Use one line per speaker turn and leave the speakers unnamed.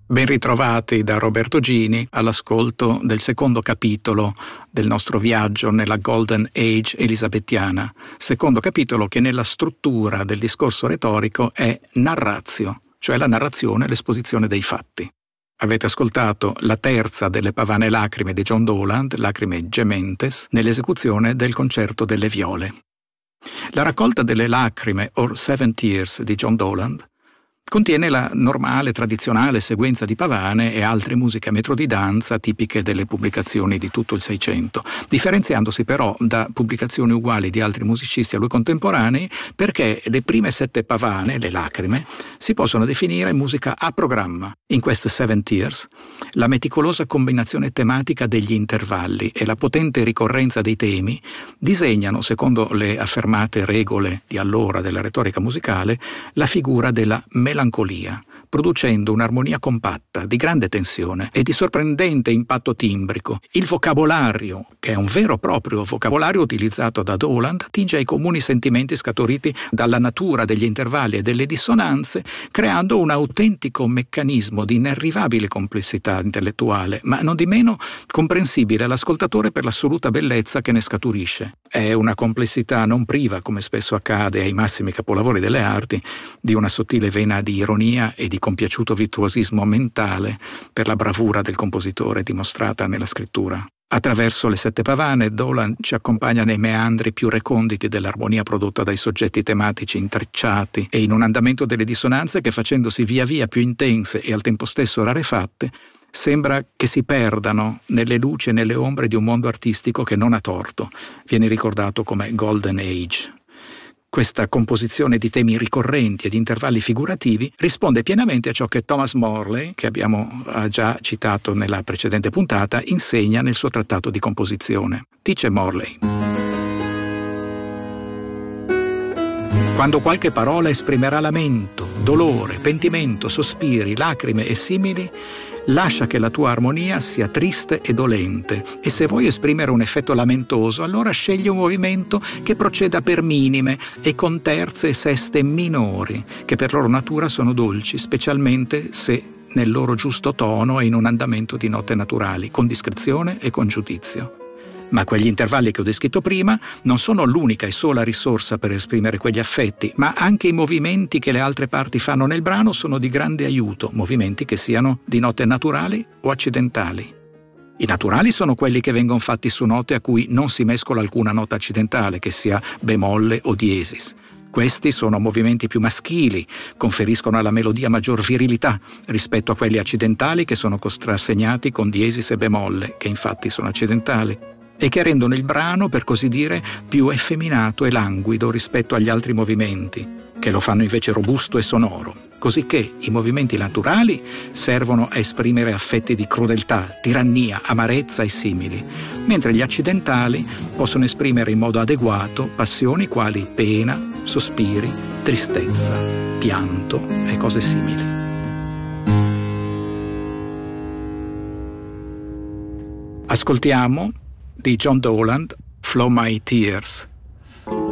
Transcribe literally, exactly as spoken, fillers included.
Ben ritrovati da Roberto Gini all'ascolto del secondo capitolo del nostro viaggio nella Golden Age elisabettiana, secondo capitolo che nella struttura del discorso retorico è narratio, cioè la narrazione, l'esposizione dei fatti. Avete ascoltato la terza delle pavane lacrime di John Dowland, Lacrime Gementes, nell'esecuzione del Concerto delle Viole. La raccolta delle lacrime, or Seven Tears, di John Dowland, contiene la normale, tradizionale sequenza di pavane e altre musiche a metro di danza tipiche delle pubblicazioni di tutto il Seicento, differenziandosi però da pubblicazioni uguali di altri musicisti a lui contemporanei perché le prime sette pavane, le lacrime, si possono definire musica a programma. In queste Seven Tears, la meticolosa combinazione tematica degli intervalli e la potente ricorrenza dei temi disegnano, secondo le affermate regole di allora della retorica musicale, la figura della melancolia, producendo un'armonia compatta, di grande tensione e di sorprendente impatto timbrico. Il vocabolario, che è un vero e proprio vocabolario utilizzato da Dowland, attinge ai comuni sentimenti scaturiti dalla natura degli intervalli e delle dissonanze, creando un autentico meccanismo di inarrivabile complessità intellettuale, ma non di meno comprensibile all'ascoltatore per l'assoluta bellezza che ne scaturisce. È una complessità non priva, come spesso accade ai massimi capolavori delle arti, di una sottile vena di ironia e di compiaciuto virtuosismo mentale per la bravura del compositore dimostrata nella scrittura. Attraverso le sette pavane, Dowland ci accompagna nei meandri più reconditi dell'armonia prodotta dai soggetti tematici intrecciati e in un andamento delle dissonanze che, facendosi via via più intense e al tempo stesso rarefatte, sembra che si perdano nelle luci e nelle ombre di un mondo artistico che non ha torto viene ricordato come Golden Age. Questa composizione di temi ricorrenti e di intervalli figurativi risponde pienamente a ciò che Thomas Morley, che abbiamo già citato nella precedente puntata, insegna nel suo trattato di composizione. Dice Morley: quando qualche parola esprimerà lamento, dolore, pentimento, sospiri, lacrime e simili, lascia che la tua armonia sia triste e dolente, e se vuoi esprimere un effetto lamentoso, allora scegli un movimento che proceda per minime e con terze e seste minori, che per loro natura sono dolci, specialmente se nel loro giusto tono e in un andamento di note naturali, con discrezione e con giudizio. Ma quegli intervalli che ho descritto prima non sono l'unica e sola risorsa per esprimere quegli affetti, ma anche i movimenti che le altre parti fanno nel brano sono di grande aiuto, movimenti che siano di note naturali o accidentali. I naturali sono quelli che vengono fatti su note a cui non si mescola alcuna nota accidentale, che sia bemolle o diesis. Questi sono movimenti più maschili, conferiscono alla melodia maggior virilità rispetto a quelli accidentali che sono contrassegnati con diesis e bemolle, che infatti sono accidentali, e che rendono il brano, per così dire, più effeminato e languido rispetto agli altri movimenti, che lo fanno invece robusto e sonoro, cosicché i movimenti naturali servono a esprimere affetti di crudeltà, tirannia, amarezza e simili, mentre gli accidentali possono esprimere in modo adeguato passioni quali pena, sospiri, tristezza, pianto e cose simili. Ascoltiamo di John Dowland, Flow My Tears.